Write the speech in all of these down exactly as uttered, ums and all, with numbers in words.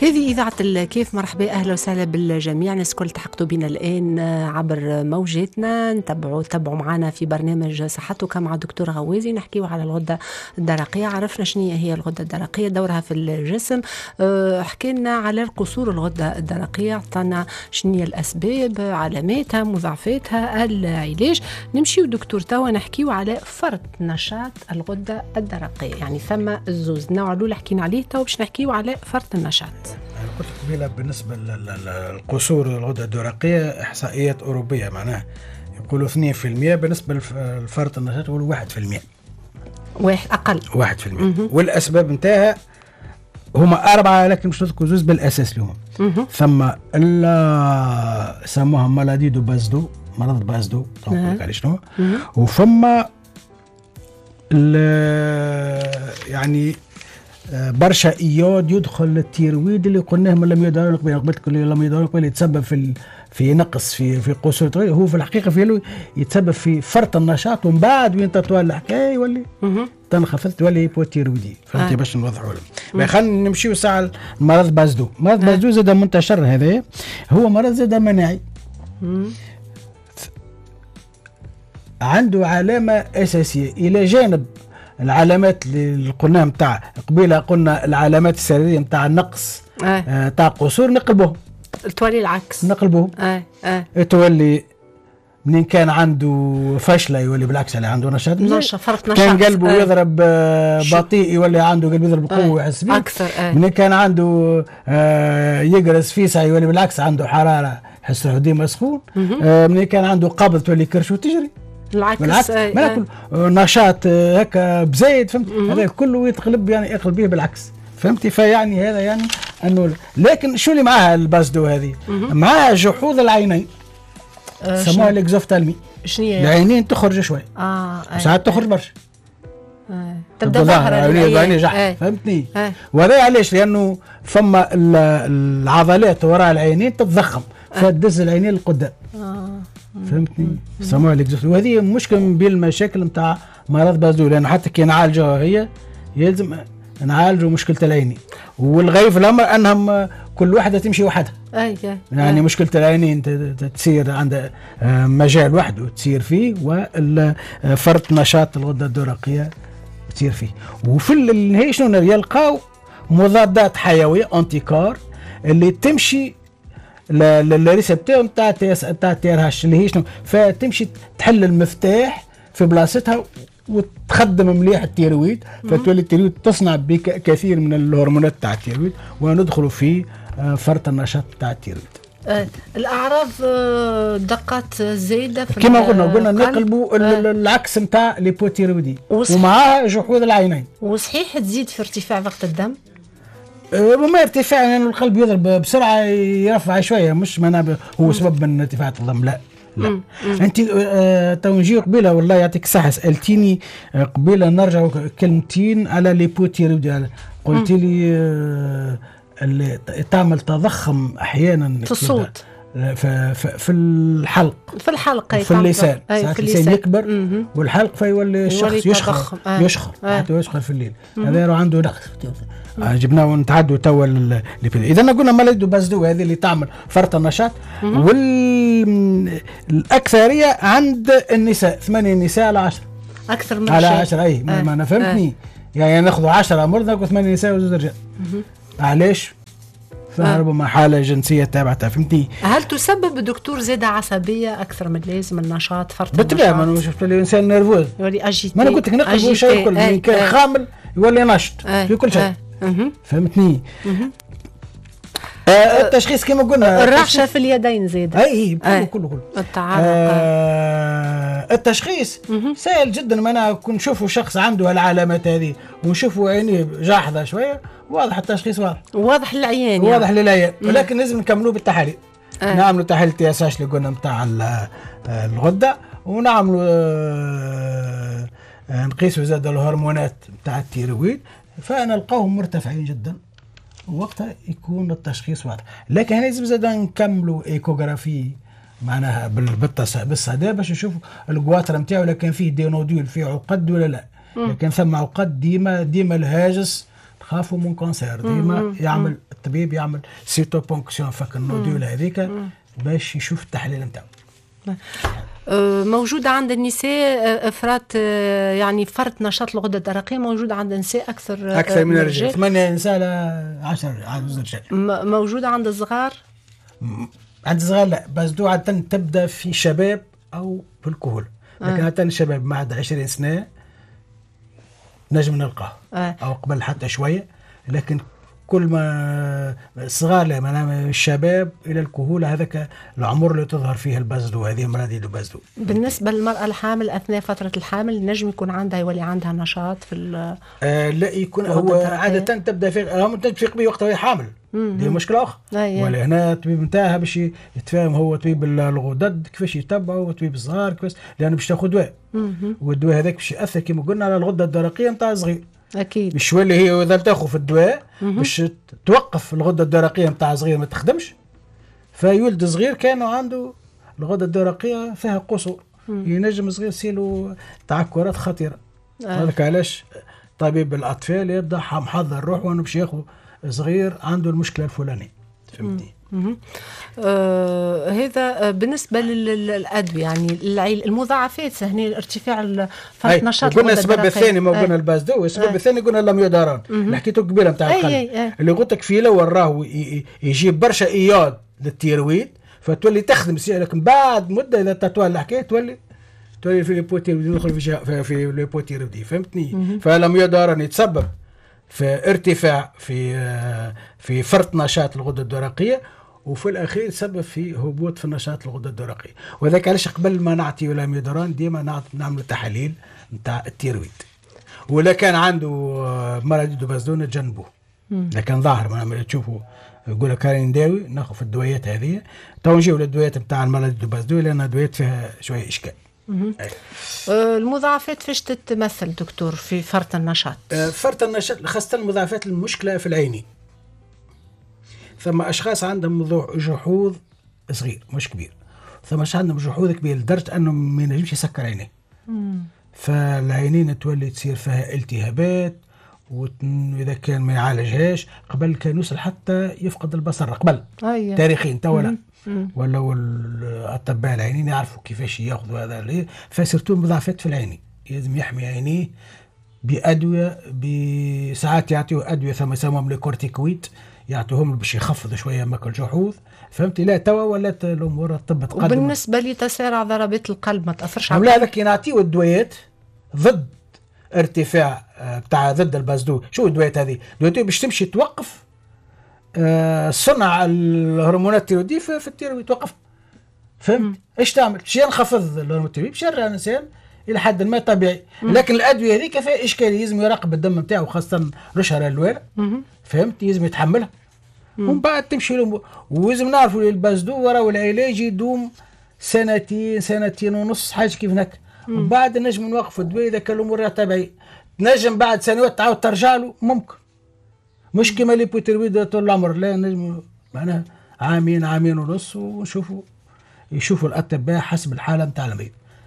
هذه إذاعة الكيف. مرحبا أهلا وسهلا بالجميع. الناس الكل تحقتوا بنا الآن عبر موجاتنا. نتبعوا تبعوا معنا في برنامج صحتك مع الدكتور غوازي. نحكيوا على الغدة الدرقية. عرفنا شنو هي الغدة الدرقية، دورها في الجسم. أه حكينا على قصور الغدة الدرقية، عطانا شنو هي الأسباب، علاماتها، مضاعفاتها، العلاج. نمشيو دكتور توا نحكيو على فرط نشاط الغدة الدرقية. يعني ثم الزوز، النوع الأول حكينا عليه، تو باش نحكيو على فرط النشاط. أنا قلت قبيلة بالنسبة للقصور الغدة الدرقية إحصائيات أوروبية، معناها يقولوا اثنين بالمئة، بالنسبة للفرط النشاط يقولوا واحد بالمئة. واحد أقل واحد بالمئة. والأسباب نتاعها هما أربعة، لكن مش نذكر زوز بالأساس لهم. ثم إلا سموها مالادي دو بازدو، مرض بازدو على شنو. وفما يعني برشا ايود يدخل التيرويد اللي قلناه من لم يدرك قبل قلت لم يدرك قبل يتسبب في في نقص في في قصور التيرويد. هو في الحقيقه في يتسبب في فرط النشاط، ومن بعد وين تطول الحكايه يولي تنخفض تولي هيبوتيرويدي. فهمتي؟ باش نوضحوا لهم. خلينا نمشيو ساعه المرض بازدو. مرض بازدو زاد منتشر، هذا هو مرض زاد مناعي. عنده علامه اساسيه الى جانب العلامات اللي قلناها نتاع قبيله، قلنا العلامات السريريه نتاع النقص نتاع آه قصور نقلبوهم، تولي العكس نقلبوهم. اه اه تولي منين كان عنده فشله يولي بالعكس اللي عنده نشاط، نشاط فرط نشاط. كان قلبه آه. يضرب آه بطيء يولي عنده قلب يضرب بقوه ويحس بيه اكثر. آه. منين كان عنده آه يقرص فيسع يولي بالعكس عنده حراره يحس روحه ديما سخون. آه منين كان عنده قبض تولي كرش وتجري بالعكس. آه. ما ناكل آه. نشاط آه هكا بزايد. فهمت؟ هذا كله يتقلب يعني يقلب به بالعكس. فهمتي؟ فيعني هذا يعني انه لكن شو اللي معاها البازدو هذه؟ معاها جحوظ العينين، آه سموها الاكزوفتالمي. شنو هي؟ العينين تخرج شوي اه ساعات تخرج برشا. آه. تبدا ظاهره العين. آه. فهمتني؟ آه. وهذا علاش؟ لانه فما العضلات وراء العينين تتضخم فتدز العينين لقدام. آه. فهمتني؟ سموها الاكزوفتالمي. وهذه مشكله من بين المشاكل نتاع مرض بازدو، لانه حتى كي نعالجوها هي يلزم نعالجوا مشكله العينين. والغريب في الامر انهم كل واحده تمشي وحدها. اي يعني أي. مشكله العينين تصير عند مجال وحده تصير فيه، وفرط نشاط الغده الدرقيه تصير فيه. وفي النهايه شنو يلقاو؟ مضادات حيويه انتيكار اللي تمشي للريسبتور نتاع نتاع تي ار اتش اللي هي شنو، فتمشي تحل المفتاح في بلاصتها وتخدم مليح التيرويد، فتولي التيرويد تصنع بكثير من الهرمونات تاع التيرويد، وندخلوا في فرط النشاط تاع التيرويد. آه الاعراض آه دقات زايده في كما قلنا قلنا نقلبوا آه العكس نتاع ليبوتيرويدي، ومعها جحوظ العينين. وصحيح تزيد في ارتفاع ضغط الدم؟ وما ارتفاع لأن يعني القلب يضرب بسرعه يرفع شويه، مش معناه هو سبب من ارتفاع الضغط، لا لا. انت آه تو نجي قبيله والله يعطيك الصحه، سالتيني آه قبيله نرجع كلمتين على ليبوتيرويد. قلت لي آه اللي تعمل تضخم احيانا في الصوت، في, في الحلق في الحلق في اللسان. ساعات اللسان يكبر مم. والحلق فيولي الشخص يشخر آه. يشخر آه. حتى يشخر في الليل. هذا عنده نقص. آه جبناه ونتعدوا توا. اذا قلنا مالادي بازدو هذه اللي تعمل فرط النشاط، والاكثريه عند النساء، ثمانية نساء على عشرة، اكثر من على عشرة. اي آه. ما انا فهمتني. آه. يعني ناخذوا عشرة مرضى وثمانية نساء وزوج رجال. علاش؟ فربما حاله جنسيه تابعتها. فهمتي؟ هل تسبب الدكتور زاده عصبيه اكثر من اللازم النشاط فرط النشاط؟ بالطبع. ما انا شفت الانسان نيرفوز يولي اجيتي. ما انا قلت لك نقلب شيء كل من كان خامل يولي نشط في كل شيء. فهمتني؟ آه التشخيص كما قلنا الرعشه في اليدين زاده. اي كله كله كله التعرق. آه التشخيص سهل جدا. ما انا كنت نشوفوا شخص عنده العلامات هذه ونشوفوا عينيه جاحظه شويه، واضح التشخيص واضح واضح للعيان يعني. واضح للعيان، ولكن لازم نكملوه بالتحاليل. آه. نعملوا تحليل تي اس اتش اللي قلنا نتاع الغده، ونعملوا آه نقيسوا زاد الهرمونات نتاع التيرويد، فنلقاهم مرتفعين جدا، وقتها يكون التشخيص واضح. لكن هنا لازم زاد نكملوا ايكوغرافي معناها بالصدى باش نشوفوا القواطر نتاعو، لكن فيه دي نودول، فيه عقد ولا لا. لكن ثم عقد ديما ديما الهاجس خافوا من كونسير ديما يعمل الطبيب يعمل سيتو بونكسيون فك النوديول هذيك باش يشوف التحليل نتاعو. موجودة عند النساء افراط يعني فرط نشاط الغدة الدرقية موجودة عند النساء اكثر اكثر من الرجال، ثمانية نساء ل عشرة عند الرجال. موجودة عند الصغار؟ عند الصغار لا، بس دو عادة تبدا في شباب او في الكهول، لكن آه. عادة الشباب بعد عشرين سنة نجم نلقاه آه. او قبل حتى شوية، لكن كل ما الصغار لا من الشباب الى الكهوله هذاك العمر اللي تظهر فيه البزدو، هذه مرض البزدو. بالنسبه للمراه الحامل اثناء فتره الحامل نجم يكون عندها يولي عندها نشاط في آه لا يكون هو عاده تبدا في تنفيق به وقت وهي حامل، دي مشكله اخرى. ولا هنا الطبيب نتاعها باش يتفاهم هو طبيب الغدد كيفاش يتبعوا وطبيب الصغار كيفاش، لانه باش تاخذ دواء والدواء هذاك باش ياثر كما قلنا على الغده الدرقيه نتاع الصغير. اكيد مش ولا هي اذا تاخذ في الدواء باش توقف الغده الدرقيه نتاع صغير ما تخدمش، فيولد صغير كانوا عنده الغده الدرقيه فيها قصور، ينجم صغير يصيروا تعكرات خطيره. هذاك آه. علاش طبيب الاطفال يبدا محضر روحه وانه باش ياخذ صغير عنده المشكله الفلانيه، فهمتني؟ آه هذا بالنسبه للادويه، يعني المضاعفات هنا ارتفاع فرط نشاط قلنا السبب الثاني ما قلنا البازدو، السبب الثاني قلنا اللاميوداران اللي حكيته قبيله نتاع القلب اللي قلت لك فيه لو وراه يجيب برشا اياد للتيرويد فتولي تخدم، لكن بعد مده اذا تطول الحكايه تولي تولي في البوتيرويد يدخل في في البوتيرويد، فهمتني؟ فاللاميوداران يتسبب في ارتفاع في في فرط نشاط الغده الدرقيه، وفي الاخير سبب في هبوط في نشاط الغده الدرقيه. وذاك علاش قبل ما نعطي لاميوداران ديما نعمل تحاليل نتاع التيرويد، ولا كان عنده مرض دوبازدو نتجنبوه، لكن ظاهر ما تشوفوا يقول لك راني نداوي ناخذ في الدويات هذه، تو نجيو للدويات نتاع المرض دوبازدو لان الدويات فيها شويه اشكال. المضاعفات فاش تتمثل دكتور في فرط النشاط؟ فرط النشاط خاصه المضاعفات المشكله في العينين. ثم اشخاص عندهم جحوظ صغير مش كبير، ثم اشخاص عندهم جحوظ كبير لدرجه انه ما ينجمش يسكر عينيه، فالعينين تولي تصير فيها التهابات، واذا كان ما يعالجهاش قبل كان يوصل حتى يفقد البصر قبل أيه. تاريخيا تو لا، ولا الاطباء العينين يعرفوا كيفاش ياخذوا هذا، فسرتوا المضاعفات في العينين لازم يحمي عينيه بادويه، بساعات يعطيوه ادويه ثم يسموهم الكورتيكويد يعطوهم باش يخفضوا شويه ماك الجحوظ، فهمتي؟ لا توا ولات الامور الطب تقدم. وبالنسبه لتسارع ضربات القلب ما تاثرش على؟ لا هذاك نعطيو الدويات ضد ارتفاع بتاع ضد البازدو. شو الدويات هذه؟ الدويات باش تمشي توقف آه صنع الهرمونات التيرويديه في التيرويد، توقف. فهمت؟ ايش تعمل؟ شي نخفض الهرمون التيرويدي بشرع الانسان الى حد ما طبيعي، لكن الادويه هذيك فيها اشكاليه، لازم يراقب الدم نتاعو خاصه رشها الوالد، فهمت؟ لازم يتحملها ومن بعد تمشي الامور. ولازم نعرفوا البازدو وراه العلاج يدوم سنتين سنتين ونص حاجه كيف هناك، ومن بعد نجم نوقفوا الدواء اذا كان الامور طبيعيه، تنجم بعد سنوات تعاود ترجع له ممكن، مش كما ليبوتيرويد طول العمر، لا نجم معناها عامين عامين ونص ونشوفوا يشوفوا الاطباء حسب الحاله نتاع المريض.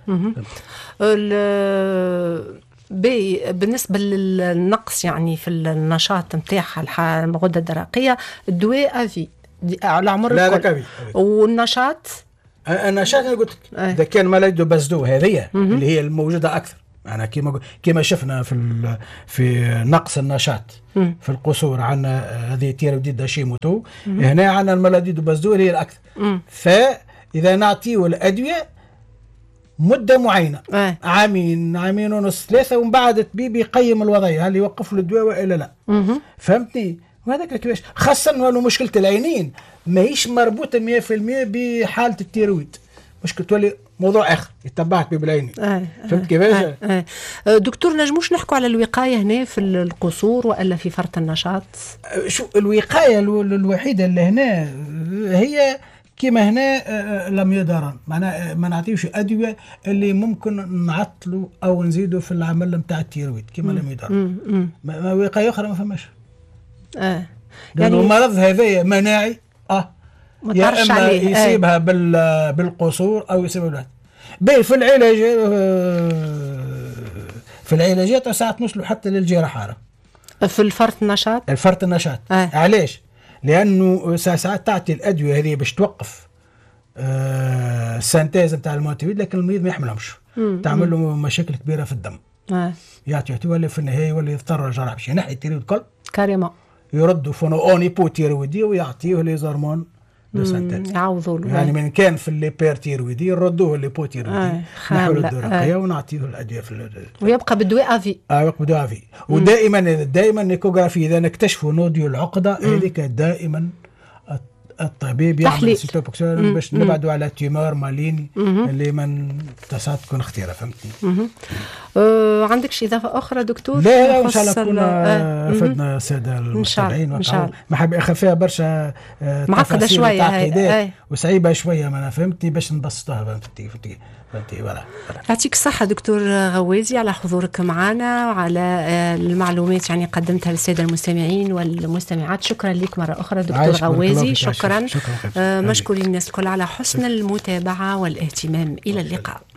بالنسبه للنقص يعني في النشاط نتاعها الغده الدرقيه، الدواء افي على عمر لا الكل، والنشاط النشاط انا قلت لك اذا كان مرض بازدو هذه اللي هي الموجوده اكثر، انا كما كما شفنا في في نقص النشاط مم. في القصور عندنا هذه تيرويد هاشيموتو، هنا عندنا المرض بازدو اللي هي الاكثر، مم. فاذا نعطيه الادويه مده معينه اه. عامين عامين ونص ثلاثه، ومن بعد الطبيب يقيم الوضعيه هل يوقف له الدواء والا لا، مم. فهمتني؟ وهذاك كيفاش خاصه انه مشكله العينين ماهيش مربوطه مية بالمية بحاله التيرويد، مشكله تولي موضوع اخر يتبعك به بالعين. آه فهمت كيفاش؟ آه آه. دكتور نجموش نحكوا على الوقايه هنا في القصور والا في فرط النشاط؟ شو الوقايه الوحيده اللي هنا هي كما هنا لاميوداران، معناها ما نعطيوش ادويه اللي ممكن نعطلوا او نزيدوا في العمل نتاع التيرويد كما لاميوداران، ما وقايه اخرى ما فماش. اه يعني المرض هذا مناعي اه يا اما عليه. يصيبها آه. بالقصور او يصيبها بالوقت باهي. في العلاج في العلاجات ساعات نوصلوا حتى للجراحه. في الفرط النشاط الفرط النشاط آه. علاش؟ لانه ساعات تعطي الادويه هذه باش توقف آه السنتيز نتاع الموتيفيد، لكن المريض ما يحملهمش، تعمل له مشاكل كبيره في الدم. آه. يعطي يولي في النهايه يولي يضطر الجراح باش ينحي التيرويد الكل كاريمون، يردوا فونو اونيبو تيرويدي ويعطيه لي زرمون دو سنتيز، يعوضوا له. يعني من كان في الليبير تيرويدي نردوه الليبو تيرويدي، آه. نحول الدرقيه آه. ونعطيه الادويه في ويبقى بالدواء افي. اه يبقى بالدواء افي. ودائما دائما الايكوغرافي اذا نكتشفوا نوديو العقده هذيك دائما الطبيب يعمل سيتوبوكسون باش نبعدوا على تيمور ماليني اللي من تصاد تكون اختياره. فهمتني؟ أه عندك شي اضافه اخرى دكتور؟ لا لا ان شاء الله كنا فدنا الساده المستمعين. ان شاء الله ما حاب اخفيها برشا معقده شويه هاي وصعيبه شويه، ما انا فهمتني باش نبسطها. فهمتي فهمتي فهمتي فوالا. يعطيك الصحه دكتور غوازي على حضورك معنا وعلى المعلومات يعني قدمتها للساده المستمعين والمستمعات. شكرا لك مره اخرى دكتور غوازي. شكرا, شكرا. آه مشكورين الناس الكل على حسن المتابعه والاهتمام. الى اللقاء.